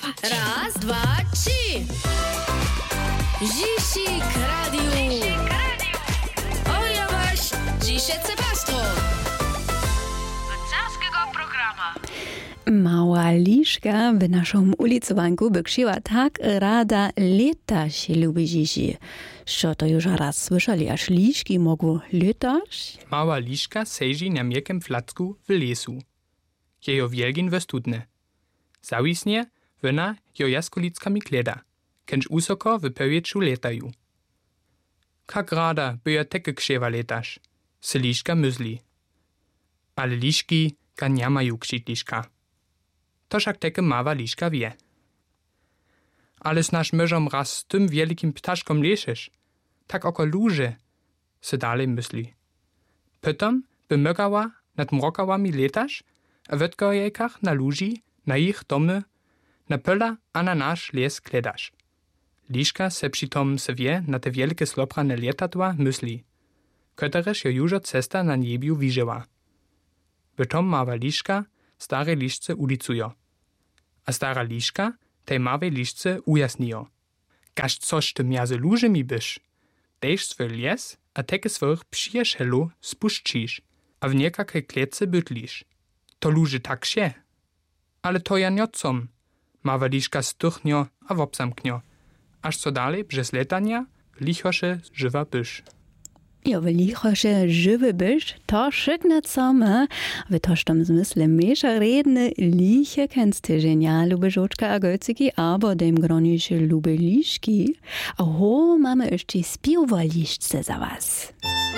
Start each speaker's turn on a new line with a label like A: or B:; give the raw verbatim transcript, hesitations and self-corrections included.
A: Raz, dwa, trzy. Zisik Radio. Oja wasz, dzisie cepastwo.
B: Wędzarskiego programa.
C: Mała liszka w naszą ulicowanku byksiła tak rada latać lubi dziś. Co to już raz słyszeli, aż liszki mogą latać?
D: Mała liszka seži na miękkim flacku w lesu. Jejo wielgin we studne. Zawisnie wyna jo jaskolickami kleda, kęcz usoko w powietrzu letają. Kak rada by ja teke krzewa letasz, se liszka myśli. Ale liszki ga nie mają krzydliszka. To však teke mała liszka wie. Ale z nasz myżom raz z tym wielkim ptaszkom lešiš, tak oko luże, se dalej myśli. Pytam, by mogała nad mrokałami letasz, a w odkojekach na luži, na ich domy, na pola a na nasz les kledasz. Liszka se přitom se wie na te wielkie sloprane letadła myśli, ktoreż jo jużo cesta na niebiu widziała. W tom mała liszka stare liszce ulicujo. A stara liszka tej małej liszce ujasnijo. Każ coś ty miazy lużymi byś. Dejsz swój les, a teke swoich przyjacielu spuszczysz, a w niekakej klece bytlisz. To luży tak się. Ale to ja niocom. Mała liszka stuchnio a wopsamknio. Aż co dalej, przez letania, lichosze żywa byś.
C: Ja, w lichosze żywy byś, to szykne same, w tożtom zmysle mesza redne liche kennst ty żenia lube żoczka a göciki, aber dem gronisze lube liszki. A ho mamy jeszcze spiewaliszce za was.